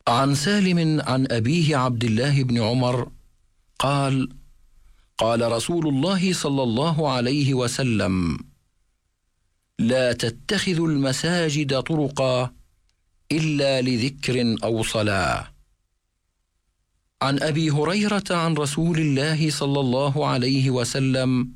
عن سالم عن أبيه عبد الله بن عمر قال: قال رسول الله صلى الله عليه وسلم: لا تتخذوا المساجد طرقا إلا لذكر أو صلاة. عن أبي هريرة عن رسول الله صلى الله عليه وسلم: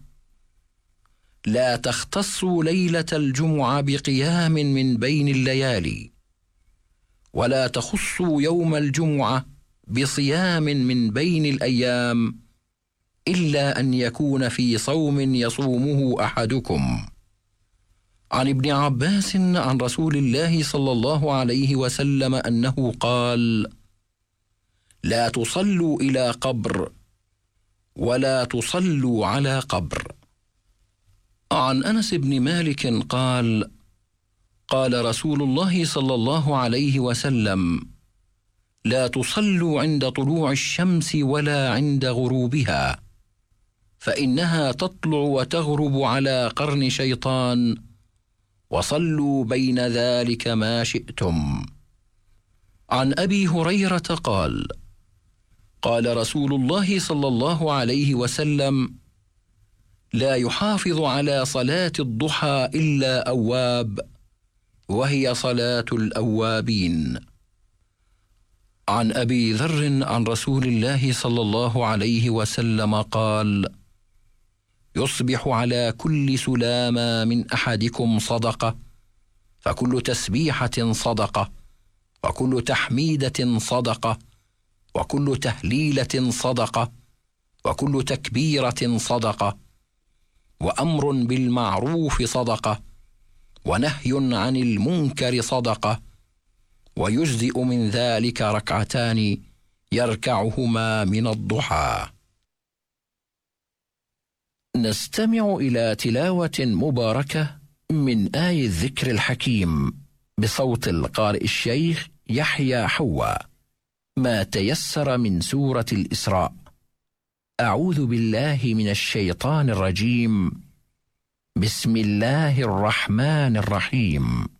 لا تختصوا ليلة الجمعة بقيام من بين الليالي، ولا تخصوا يوم الجمعة بصيام من بين الأيام، إلا أن يكون في صوم يصومه أحدكم. عن ابن عباس عن رسول الله صلى الله عليه وسلم أنه قال: لا تصلوا إلى قبر ولا تصلوا على قبر. عن أنس بن مالك قال: قال رسول الله صلى الله عليه وسلم: لا تصلوا عند طلوع الشمس ولا عند غروبها، فإنها تطلع وتغرب على قرن شيطان، وصلوا بين ذلك ما شئتم. عن أبي هريرة قال: قال رسول الله صلى الله عليه وسلم: لا يحافظ على صلاة الضحى إلا أواب، وهي صلاة الأوابين. عن أبي ذر عن رسول الله صلى الله عليه وسلم قال: يصبح على كل سلامة من أحدكم صدقة، فكل تسبيحة صدقة، وكل تحميدة صدقة، وكل تهليلة صدقة، وكل تكبيرة صدقة، وأمر بالمعروف صدقة، ونهي عن المنكر صدقة، ويجزئ من ذلك ركعتان يركعهما من الضحى. نستمع إلى تلاوة مباركة من آية الذكر الحكيم بصوت القارئ الشيخ يحيى حواء، ما تيسر من سورة الإسراء. أعوذ بالله من الشيطان الرجيم. بسم الله الرحمن الرحيم.